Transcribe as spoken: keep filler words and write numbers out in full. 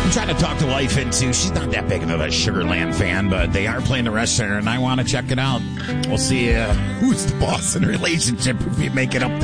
I'm trying to talk the wife into. She's not that big of a Sugarland fan, but they are playing the Resch Center, and I want to check it out. We'll see uh, who's the boss in the relationship if we make it up